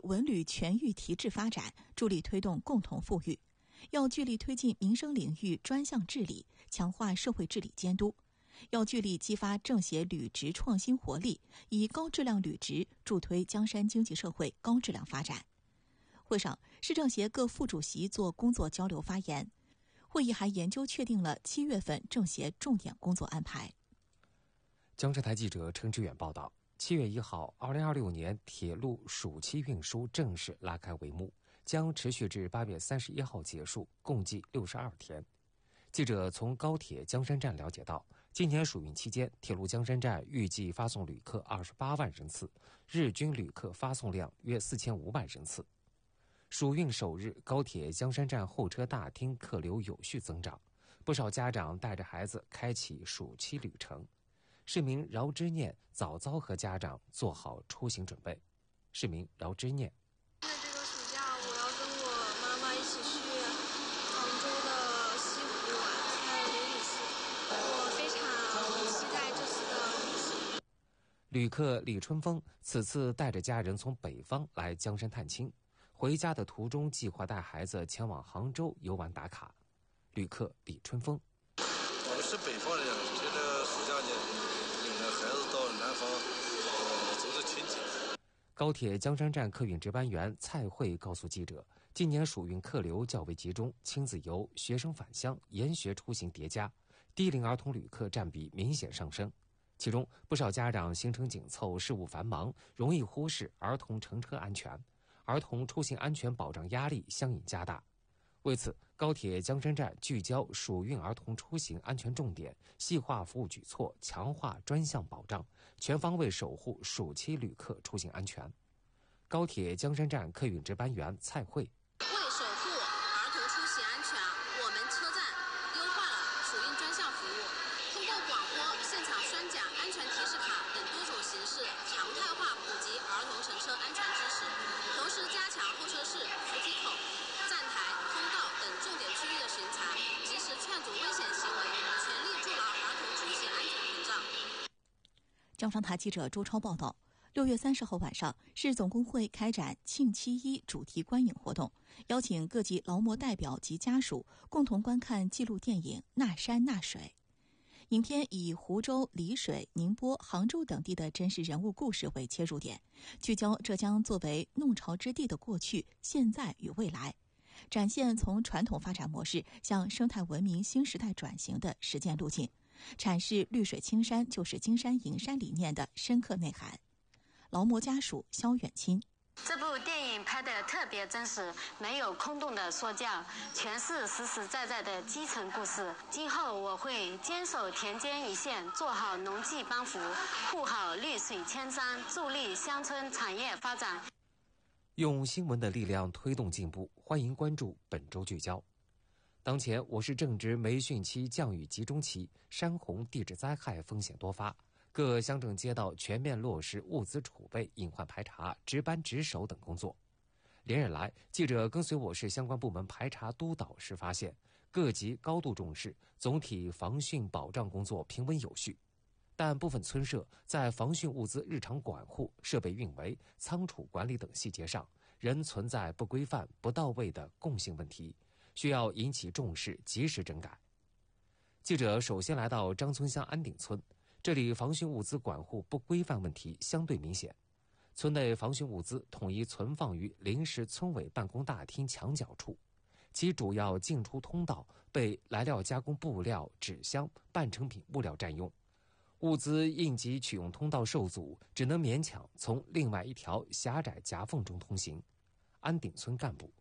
文旅全域提质发展，助力推动共同富裕。要聚力推进民生领域专项治理，强化社会治理监督。要聚力激发政协履职创新活力，以高质量履职助推江山经济社会高质量发展。会上，市政协各副主席做工作交流发言。会议还研究确定了7月份政协重点工作安排。 江浙台记者陈志远报道，7月1号，2026年铁路暑期运输正式拉开帷幕，将持续至8月31号结束，共计62天。记者从高铁江山站了解到，今年暑运期间，铁路江山站预计发送旅客28万人次，日均旅客发送量约4500人次。暑运首日，高铁江山站候车大厅客流有序增长，不少家长带着孩子开启暑期旅程。市民饶之念早早和家长做好出行准备。市民饶之念： 这个暑假我要跟我妈妈一起去杭州的西湖玩，还有灵隐寺，我非常期待这次的旅行。 旅客李春风此次带着家人从北方来江山探亲，回家的途中计划带孩子前往杭州游玩打卡。旅客李春风： 我是北方人，觉得暑假领着孩子到南方走走亲戚。 高铁江山站客运值班员蔡慧告诉记者，今年暑运客流较为集中，亲子游、学生返乡、研学出行叠加，低龄儿童旅客占比明显上升。其中不少家长行程紧凑，事务繁忙，容易忽视儿童乘车安全，儿童出行安全保障压力相应加大。为此，高铁江山站聚焦暑运儿童出行安全重点，细化服务举措，强化专项保障，全方位守护暑期旅客出行安全。高铁江山站客运值班员蔡慧： 为守护儿童出行安全，我们车站优化了暑运专项服务，通过广播、现场宣讲、安全提示卡等多种形式，常态化普及儿童乘车安全知识，同时加强候车室、扶梯口、站台、通道等重点区域的巡查，及时劝阻危险行为，全力筑牢儿童出行安全屏障。 江商台记者周超报道，6月30号晚上，市总工会开展庆7·1主题观影活动，邀请各级劳模代表及家属共同观看纪录电影《那山那水》。影片以湖州、丽水、宁波、杭州等地的真实人物故事为切入点，聚焦浙江作为弄潮之地的过去、现在与未来，展现从传统发展模式向生态文明新时代转型的实践路径，阐释绿水青山就是金山银山理念的深刻内涵。劳模家属肖远清： 这部电影拍得特别真实，没有空洞的说教，全是实实在在的基层故事。今后我会坚守田间一线，做好农技帮扶，护好绿水青山，助力乡村产业发展。 用新闻的力量推动进步，欢迎关注本周聚焦。当前我市正值梅汛期降雨集中期，山洪地质灾害风险多发，各乡镇街道全面落实物资储备、隐患排查、值班值守等工作。连日来，记者跟随我市相关部门排查督导时发现，各级高度重视，总体防汛保障工作平稳有序。但部分村社在防汛物资日常管护、设备运维、仓储管理等细节上，仍存在不规范、不到位的共性问题，需要引起重视，及时整改。记者首先来到张村乡安顶村，这里防汛物资管护不规范问题相对明显。村内防汛物资统一存放于临时村委办公大厅墙角处，其主要进出通道被来料加工布料、纸箱、半成品物料占用，物资应急取用通道受阻，只能勉强从另外一条狭窄夹缝中通行。安顶村干部：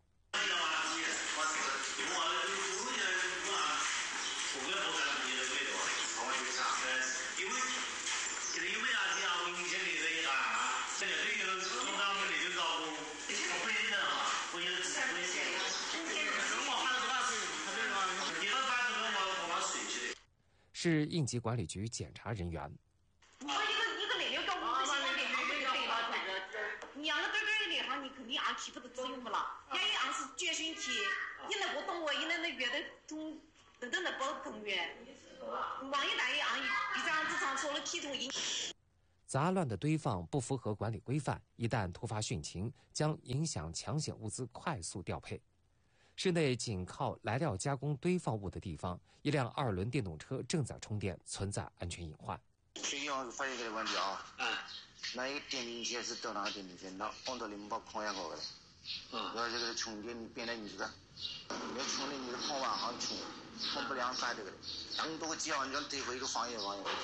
是应急管理局检查人员。 你养了这里哈，你肯定起不得作用不了。要一是绝身体，一那不动我，一那月的中等等的不动员。往一大一比这样子上说了体重。 杂乱的堆放不符合管理规范，一旦突发汛情，将影响抢险物资快速调配。室内紧靠来料加工堆放物的地方，一辆2轮电动车正在充电，存在安全隐患。 最近我发现这个问题啊，那一个电瓶车是到那个电瓶车，那往到你们把空压过来，然后这个充电你变得你这个，你要充电你的放完行充不良干这个，当多个几万张对回一个行业。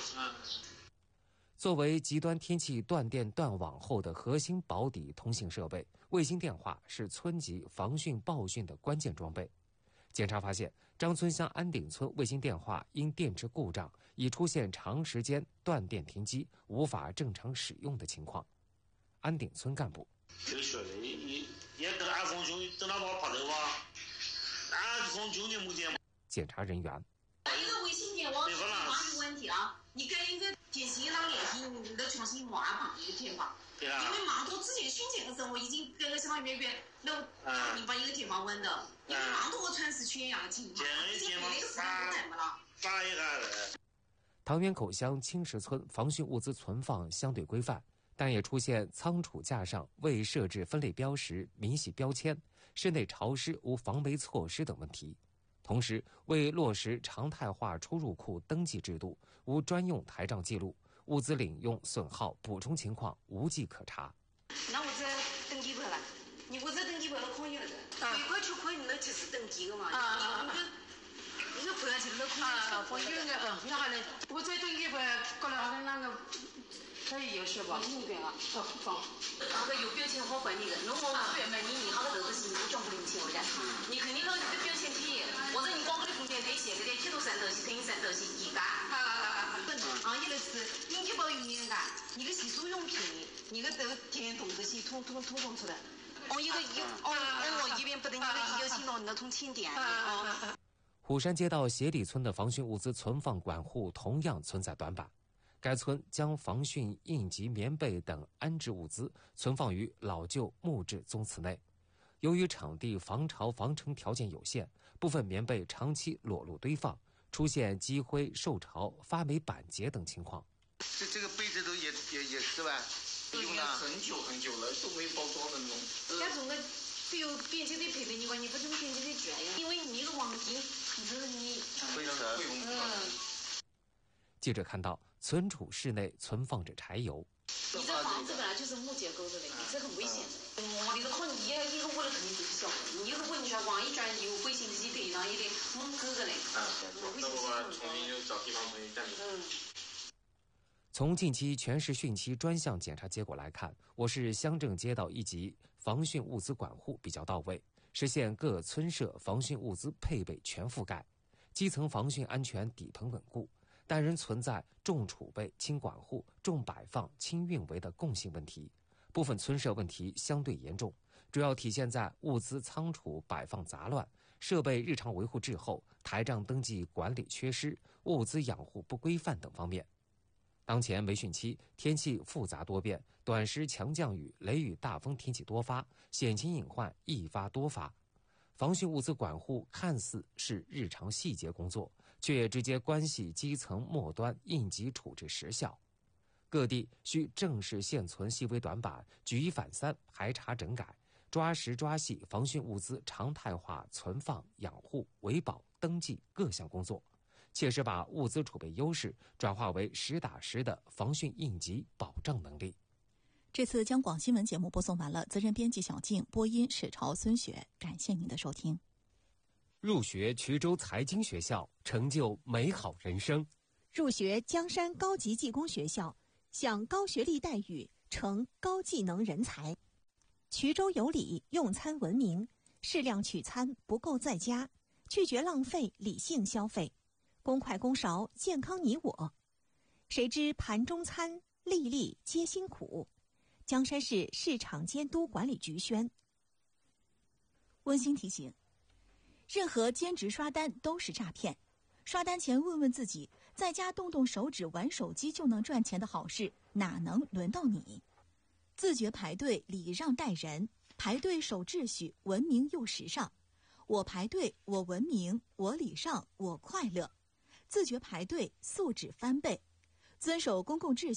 作为极端天气断电断网后的核心保底通信设备，卫星电话是村级防汛报汛的关键装备。检查发现，张村乡安顶村卫星电话因电池故障，已出现长时间断电停机，无法正常使用的情况。安顶村干部： 这个学的也等俺风兄等他把爬头吧，俺风兄弟目前。 检查人员： 一个卫星电网有问题啊，你跟一个电信商联系，你得重新挖旁一个电话。因为忙头之前汛情的时候，我已经跟个消防员那你把一个电话问的，因为忙头我全是全阳情况，已经被那个时间都来没了。 唐园口乡青石村防汛物资存放相对规范，但也出现仓储架上未设置分类标识、明细标签，室内潮湿无防霉措施等问题。同时，未落实常态化出入库登记制度，无专用台账记录，物资领用、损耗、补充情况无迹可查。 那我这登记不了，你我这登记不了可以了的，回过去可以那就是登记的嘛。你不要去那可以。 我有个你好嘞，我这登记不过来那个。可以有是吧？ 那边啊， 放。 那个有标签好管理的，那我不然嘛，你好个这个是你装不进去的，你肯定那个标签体，或者你光个的供电对线个的铁路上头是肯定上头是一干。有的是应急保育敏感，你个洗漱用品，你个都电动这些统出来。我一边不得你个有行动那通轻电。 虎山街道鞋底村的防汛物资存放管户同样存在短板。该村将防汛应急棉被等安置物资存放于老旧木质宗祠内，由于场地防潮防尘条件有限，部分棉被长期裸露堆放，出现积灰、受潮、发霉、板结等情况。 这个被子都也是吧？ 用了很久了，都没包装的那种。 那种个比如编辑的配备，你管你不怎么编辑的卷呀？因为你个网巾，你非常贵。 记者看到，存储室内存放着柴油。 你这房子本来就是木结构的嘞，你这很危险的。你这可能一个屋的肯定不小，你一个屋你说往一转有危险自己对上一点猛哥个嘞。 那我重新就找地方重新站住。 从近期全市汛期专项检查结果来看，我市乡镇街道一级防汛物资管护比较到位，实现各村社防汛物资配备全覆盖，基层防汛安全底棚稳固。但仍存在重储备、轻管护、重摆放、轻运维的共性问题，部分村社问题相对严重，主要体现在物资仓储摆放杂乱、设备日常维护滞后、台账登记管理缺失、物资养护不规范等方面。当前梅汛期天气复杂多变，短时强降雨、雷雨大风天气多发，险情隐患易发多发。防汛物资管护看似是日常细节工作，却直接关系基层末端应急处置实效。各地需正视现存细微短板，举一反三，排查整改，抓实抓细防汛物资常态化存放、养护、维保、登记各项工作，切实把物资储备优势转化为实打实的防汛应急保障能力。 这次央广新闻节目播送完了，责任编辑小静，播音史朝、孙雪，感谢您的收听。 入学衢州财经学校，成就美好人生； 入学江山高级技工学校，享高学历待遇，成高技能人才。衢州有礼，用餐文明，适量取餐，不够在家，拒绝浪费，理性消费，公筷公勺，健康你我。谁知盘中餐，粒粒皆辛苦。江山市市场监督管理局宣。 温馨提醒：任何兼职刷单都是诈骗。刷单前问问自己，在家动动手指玩手机就能赚钱的好事，哪能轮到你？自觉排队，礼让待人，排队守秩序，文明又时尚。我排队，我文明，我礼让，我快乐。自觉排队，素质翻倍。遵守公共秩序，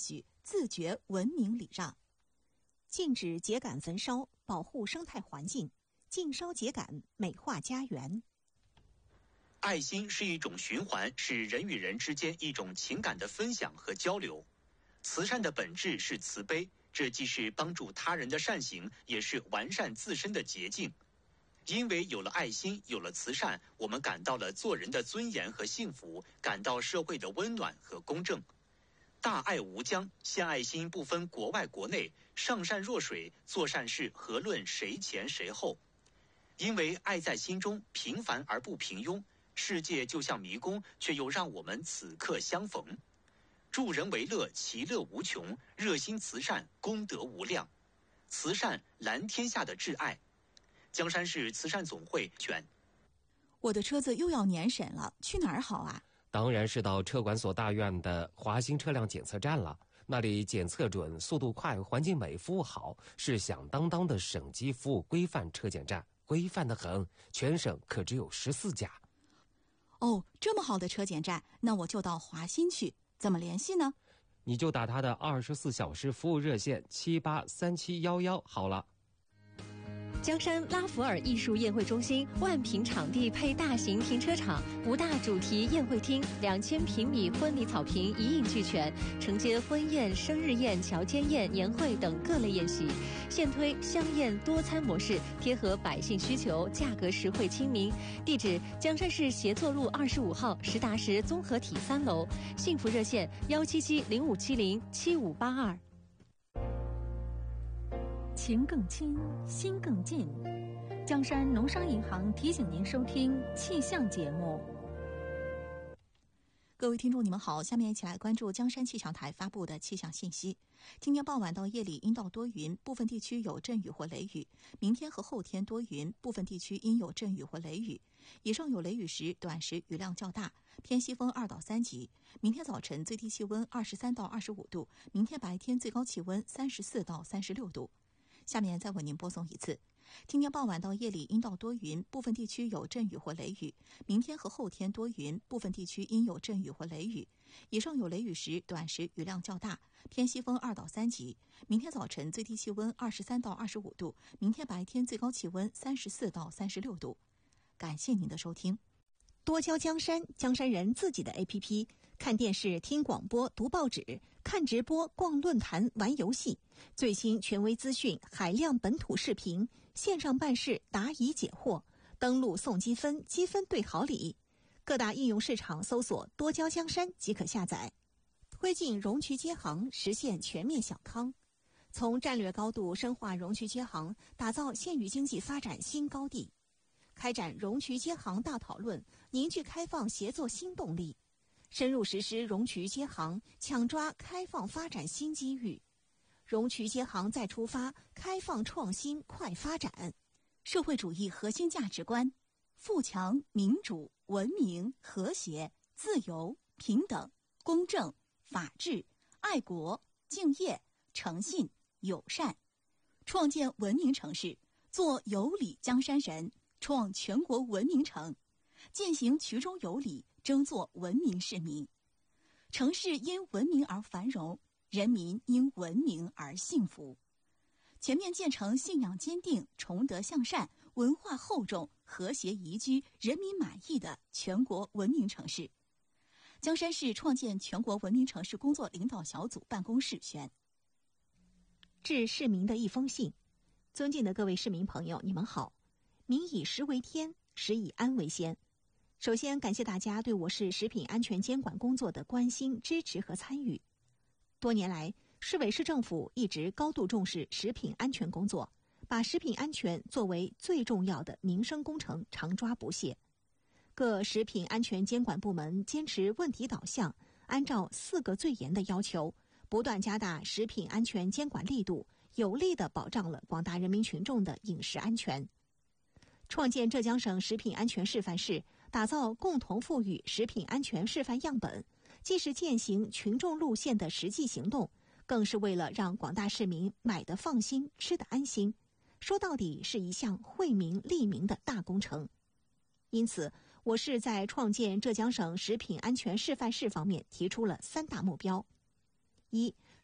自觉文明礼让。 禁止秸秆焚烧，保护生态环境；禁烧秸秆，美化家园。 爱心是一种循环，是人与人之间一种情感的分享和交流。慈善的本质是慈悲，这既是帮助他人的善行，也是完善自身的捷径。因为有了爱心，有了慈善，我们感到了做人的尊严和幸福，感到社会的温暖和公正。大爱无疆，献爱心不分国外国内，上善若水，做善事何论谁前谁后。因为爱在心中，平凡而不平庸，世界就像迷宫，却又让我们此刻相逢。助人为乐，其乐无穷；热心慈善，功德无量。慈善蓝天下的挚爱。江山市慈善总会选。 我的车子又要年审了，去哪儿好啊？ 当然是到车管所大院的华新车辆检测站了。那里检测准，速度快，环境美，服务好，是响当当的省级服务规范车检站，规范得很，全省可只有14家。 哦，这么好的车检站，那我就到华新去。怎么联系呢？ 你就打他的24小时服务热线783711好了。 江山拉弗尔艺术宴会中心万平场地配大型停车场，5大主题宴会厅，2000平米婚礼草坪一应俱全，承接婚宴、生日宴、乔间宴、年会等各类宴席。现推香宴多餐模式，贴合百姓需求，价格实惠亲民。地址：江山市协作路25号实达实综合体3楼。幸福热线17705707582。 情更亲，心更近。江山农商银行提醒您收听气象节目。 各位听众，你们好，下面一起来关注江山气象台发布的气象信息。今天傍晚到夜里阴到多云，部分地区有阵雨或雷雨。明天和后天多云，部分地区阴有阵雨或雷雨。以上有雷雨时，短时雨量较大，偏西风2到3级。明天早晨最低气温23到25度，明天白天最高气温34到36度。下面再为您播送一次。今天傍晚到夜里阴到多云，部分地区有阵雨或雷雨。明天和后天多云，部分地区阴有阵雨或雷雨。以上有雷雨时，短时雨量较大，偏西风2到3级。明天早晨最低气温23到25度，明天白天最高气温34到36度。感谢您的收听。 多交江山，江山人自己的 APP， 看电视、听广播、读报纸，看直播、逛论坛、玩游戏，最新权威资讯，海量本土视频，线上办事，答疑解惑，登录送积分，积分兑好礼。各大应用市场搜索多交江山即可下载。推进蓉渠街行，实现全面小康。从战略高度深化蓉渠街行，打造县域经济发展新高地。开展蓉渠街行大讨论，凝聚开放协作新动力，深入实施蓉渠街行，抢抓开放发展新机遇。蓉渠街行再出发，开放创新快发展。 社会主义核心价值观：富强、民主、文明、和谐、自由、平等、公正、法治、爱国、敬业、诚信、友善。创建文明城市，做有礼江山人，创全国文明城，践行衢州有礼，争做文明市民。城市因文明而繁荣，人民因文明而幸福。全面建成信仰坚定、崇德向善、文化厚重、和谐宜居、人民满意的全国文明城市。江山市创建全国文明城市工作领导小组办公室宣。 致市民的一封信。尊敬的各位市民朋友，你们好。民以食为天，食以安为先。首先感谢大家对我市食品安全监管工作的关心、支持和参与。多年来，市委市政府一直高度重视食品安全工作，把食品安全作为最重要的民生工程，常抓不懈。各食品安全监管部门坚持问题导向，按照4个最严的要求，不断加大食品安全监管力度，有力地保障了广大人民群众的饮食安全。创建浙江省食品安全示范市，打造共同富裕食品安全示范样本，既是践行群众路线的实际行动，更是为了让广大市民买得放心、吃得安心。说到底是一项惠民利民的大工程。因此，我市在创建浙江省食品安全示范市方面提出了3大目标：1.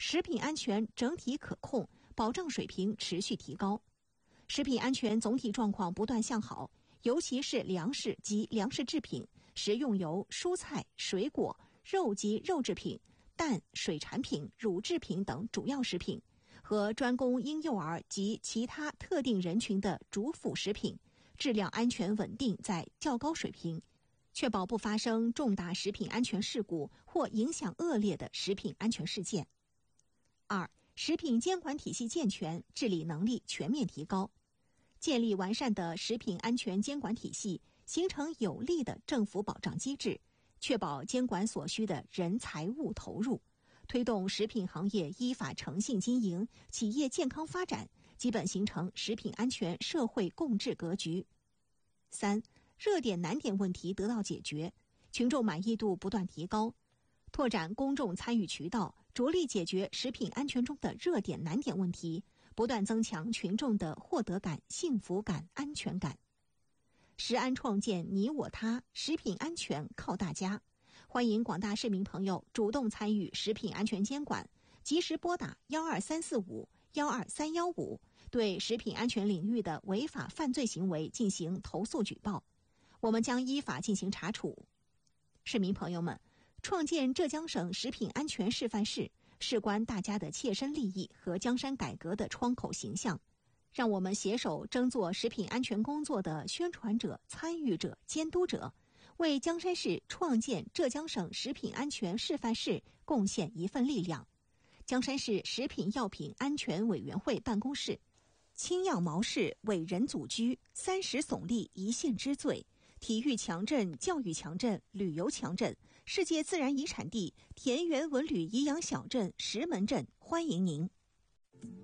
食品安全整体可控，保障水平持续提高。食品安全总体状况不断向好，尤其是粮食及粮食制品、食用油、蔬菜、水果、肉及肉制品、蛋、水产品、乳制品等主要食品和专供婴幼儿及其他特定人群的主辅食品，质量安全稳定在较高水平，确保不发生重大食品安全事故或影响恶劣的食品安全事件。2、食品监管体系健全，治理能力全面提高。建立完善的食品安全监管体系，形成有力的政府保障机制，确保监管所需的人财物投入，推动食品行业依法诚信经营，企业健康发展，基本形成食品安全社会共治格局。3、热点难点问题得到解决，群众满意度不断提高，拓展公众参与渠道，着力解决食品安全中的热点难点问题，不断增强群众的获得感、幸福感、安全感。食安创建你我他，食品安全靠大家。欢迎广大市民朋友主动参与食品安全监管，及时拨打12345、12315，对食品安全领域的违法犯罪行为进行投诉举报，我们将依法进行查处。市民朋友们，创建浙江省食品安全示范市，事关大家的切身利益和江山改革的窗口形象，让我们携手争做食品安全工作的宣传者、参与者、监督者，为江山市创建浙江省食品安全示范市贡献一份力量。江山市食品药品安全委员会办公室，青样毛氏伟人祖居，30耸立一县之最，体育强镇、教育强镇、旅游强镇，世界自然遗产地田园文旅颐养小镇石门镇，欢迎您。